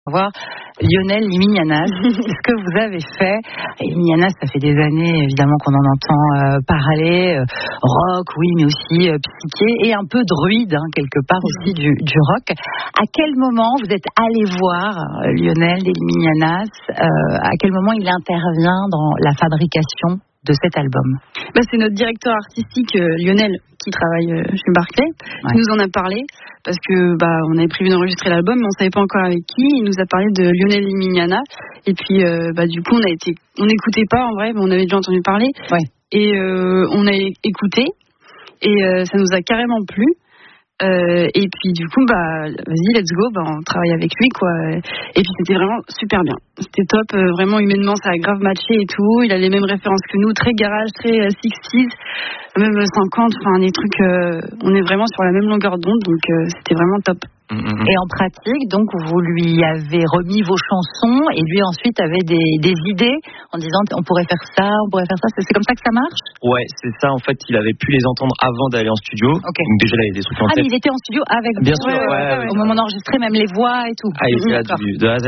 Voir Lionel Limignanas, ce que vous avez fait. Limignanas, ça fait des années évidemment qu'on en entend parler, rock, oui, mais aussi psyché et un peu druide, quelque part aussi du rock. À quel moment vous êtes allé voir Lionel Limignanas, à quel moment il intervient dans la fabrication de cet album? C'est notre directeur artistique Lionel qui travaille chez Barclay qui nous en a parlé parce que on avait prévu d'enregistrer l'album mais on savait pas encore avec qui. Il nous a parlé de Lionel Limignanas et puis du coup on n'écoutait pas en vrai, mais on avait déjà entendu parler et on a écouté et ça nous a carrément plu. Et puis du coup vas-y, let's go, on travaille avec lui quoi. Et puis c'était vraiment super bien, c'était top, vraiment humainement ça a grave matché et tout. Il a les mêmes références que nous, très garage, très 60s, même 50, enfin des trucs, on est vraiment sur la même longueur d'onde, donc c'était vraiment top. Et en pratique, donc vous lui avez remis vos chansons et lui ensuite avait des idées en disant on pourrait faire ça, c'est comme ça que ça marche? Ouais, c'est ça, en fait il avait pu les entendre avant d'aller en studio, donc déjà il avait des trucs en tête. Mais il était en studio avec bien vous, sûr, au moment d'enregistrer même les voix et tout. Il était là de A à Z,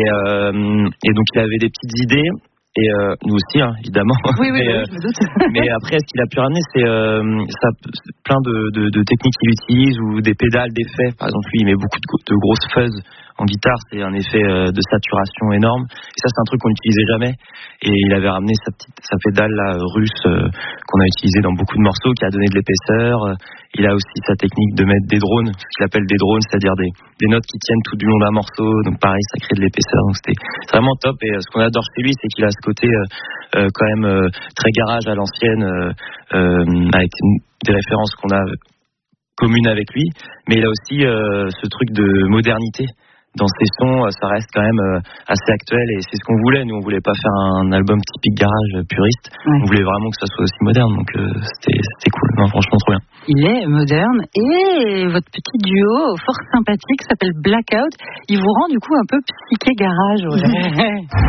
et donc il avait des petites idées. Et nous aussi, évidemment. Oui, je me doute. Mais après, ce qu'il a pu ramener, c'est plein de techniques qu'il utilise ou des pédales d'effets. Par exemple, lui, il met beaucoup de grosses fuzz en guitare. C'est un effet de saturation énorme. Et ça, c'est un truc qu'on n'utilisait jamais. Et il avait ramené sa pédale là, russe qu'on a utilisée dans beaucoup de morceaux, qui a donné de l'épaisseur. Il a aussi sa technique de mettre des drones, ce qu'il appelle des drones, c'est-à-dire des notes qui tiennent tout du long d'un morceau. Donc pareil, ça crée de l'épaisseur. Donc c'était vraiment top. Et ce qu'on adore chez lui, c'est qu'il a ce côté quand même très garage à l'ancienne, avec des références qu'on a communes avec lui. Mais il a aussi ce truc de modernité. Dans ses sons, ça reste quand même assez actuel et c'est ce qu'on voulait. Nous, on voulait pas faire un album typique garage puriste. On voulait vraiment que ça soit aussi moderne. Donc c'était cool. Non, franchement, trop bien. Il est moderne et votre petit duo fort sympathique s'appelle Blackout. Il vous rend du coup un peu psyché garage.